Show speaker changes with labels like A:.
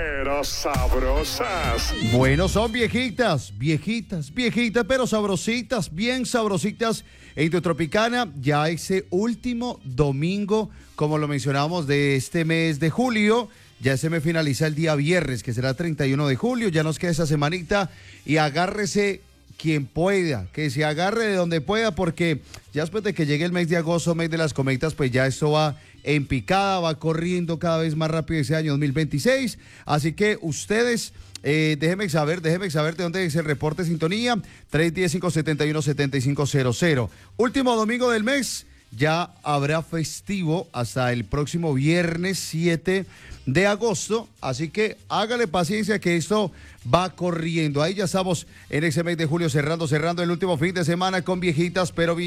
A: pero sabrosas.
B: Bueno, son viejitas, pero sabrositas, bien sabrositas. En tu Tropicana, ya ese último domingo, como lo mencionamos, de este mes de julio, ya se me finaliza el día viernes, que será 31 de julio, ya nos queda esa semanita y agárrese quien pueda, que se agarre de donde pueda, porque ya después de que llegue el mes de agosto, mes de las cometas, pues ya esto va en picada, va corriendo cada vez más rápido ese año 2026, así que ustedes... déjeme saber de dónde es el reporte de sintonía, 310-571-7500. Último domingo del mes, ya habrá festivo hasta el próximo viernes 7 de agosto, así que hágale paciencia que esto va corriendo. Ahí ya estamos en ese mes de julio cerrando el último fin de semana con viejitas, pero